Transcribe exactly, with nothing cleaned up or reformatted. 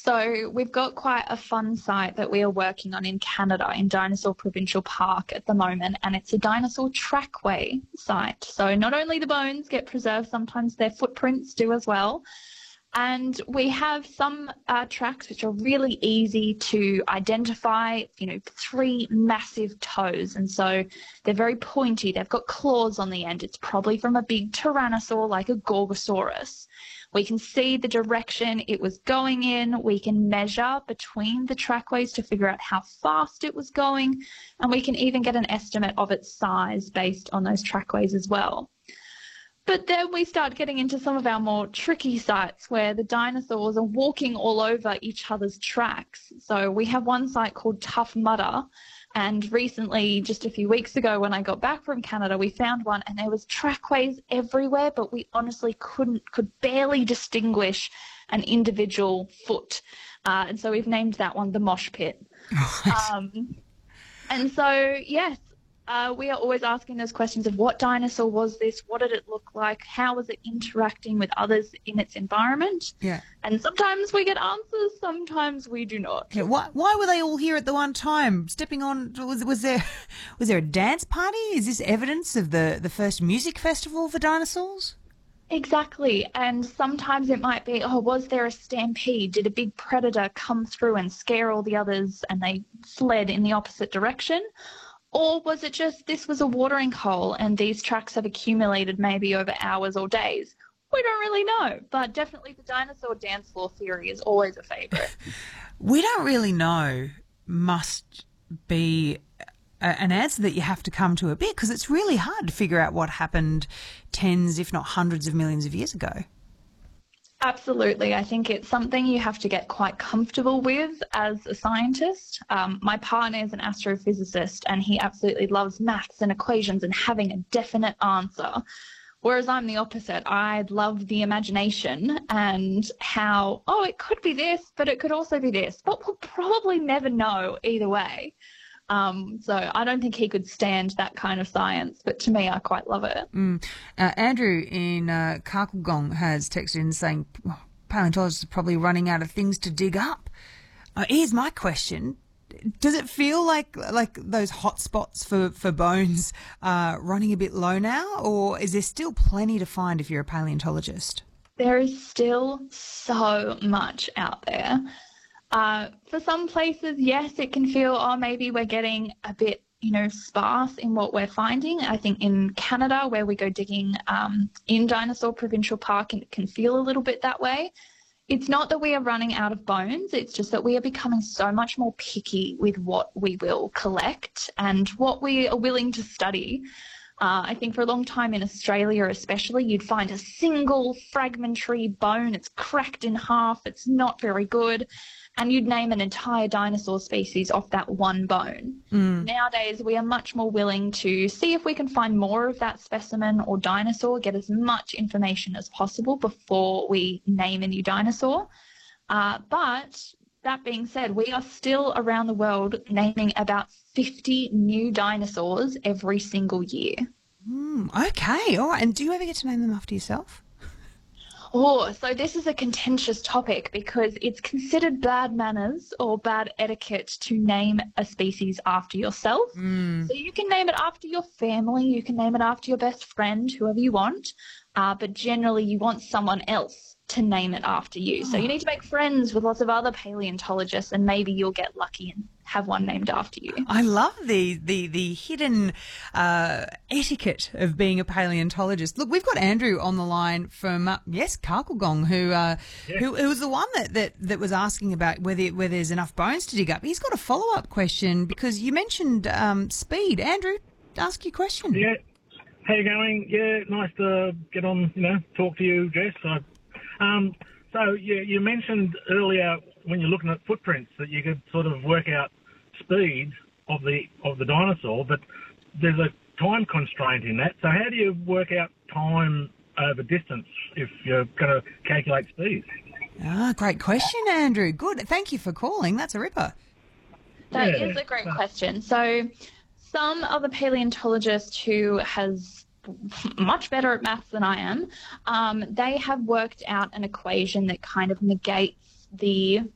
So we've got quite a fun site that we are working on in Canada in Dinosaur Provincial Park at the moment, and it's a dinosaur trackway site. So not only the bones get preserved, sometimes their footprints do as well. And we have some uh, tracks which are really easy to identify, you know, three massive toes. And so they're very pointy. They've got claws on the end. It's probably from a big tyrannosaur like a Gorgosaurus. We can see the direction it was going in. We can measure between the trackways to figure out how fast it was going. And we can even get an estimate of its size based on those trackways as well. But then we start getting into some of our more tricky sites where the dinosaurs are walking all over each other's tracks. So we have one site called Tough Mudder, and recently, just a few weeks ago when I got back from Canada, we found one and there was trackways everywhere, but we honestly couldn't, could barely distinguish an individual foot. Uh, and so we've named that one the Mosh Pit. um, and so, yes. Uh, we are always asking those questions of what dinosaur was this? What did it look like? How was it interacting with others in its environment? Yeah. And sometimes we get answers, sometimes we do not. Yeah, why, why were they all here at the one time? Stepping on, was, was there was there a dance party? Is this evidence of the, the first music festival for dinosaurs? Exactly. And sometimes it might be, oh, was there a stampede? Did a big predator come through and scare all the others and they fled in the opposite direction? Or was it just this was a watering hole and these tracks have accumulated maybe over hours or days? We don't really know, but definitely the dinosaur dance floor theory is always a favourite. We don't really know must be a, an answer that you have to come to a bit, because it's really hard to figure out what happened tens, if not hundreds of millions of years ago. Absolutely. I think it's something you have to get quite comfortable with as a scientist. Um, my partner is an astrophysicist and he absolutely loves maths and equations and having a definite answer. Whereas I'm the opposite. I love the imagination and how, oh, it could be this, but it could also be this. But we'll probably never know either way. Um, so I don't think he could stand that kind of science, but to me, I quite love it. Mm. Uh, Andrew in uh, Kakulgong has texted in saying oh, paleontologists are probably running out of things to dig up. Uh, here's my question. Does it feel like like those hot spots for, for bones are running a bit low now, or is there still plenty to find if you're a paleontologist? There is still so much out there. Uh, for some places, yes, it can feel, oh, maybe we're getting a bit, you know, sparse in what we're finding. I think in Canada, where we go digging um, in Dinosaur Provincial Park, and it can feel a little bit that way. It's not that we are running out of bones. It's just that we are becoming so much more picky with what we will collect and what we are willing to study. Uh, I think for a long time in Australia especially, you'd find a single fragmentary bone. It's cracked in half. It's not very good. And you'd name an entire dinosaur species off that one bone. Mm. Nowadays, we are much more willing to see if we can find more of that specimen or dinosaur, get as much information as possible before we name a new dinosaur. Uh, but that being said, we are still around the world naming about fifty new dinosaurs every single year. Mm, okay, all right. And do you ever get to name them after yourself? Oh, so this is a contentious topic because it's considered bad manners or bad etiquette to name a species after yourself. Mm. So you can name it after your family, you can name it after your best friend, whoever you want, uh, but generally you want someone else to name it after you. So you need to make friends with lots of other paleontologists and maybe you'll get lucky and have one named after you. I love the the the hidden uh, etiquette of being a paleontologist. Look, we've got Andrew on the line from uh, yes, Kakulgong, who, uh, yeah. who who was the one that, that, that was asking about whether whether there's enough bones to dig up. He's got a follow up question because you mentioned um, speed. Andrew, ask your question. Yeah, how you going? Yeah, nice to get on. You know, talk to you, Jess. I, um, so you you mentioned earlier when you're looking at footprints that you could sort of work out speed of the of the dinosaur, but there's a time constraint in that. So how do you work out time over distance if you're going to calculate speed? Ah, great question, Andrew. Good. Thank you for calling. That's a ripper. That yeah. is a great question. So some of the paleontologists who has much better at maths than I am, um, they have worked out an equation that kind of negates the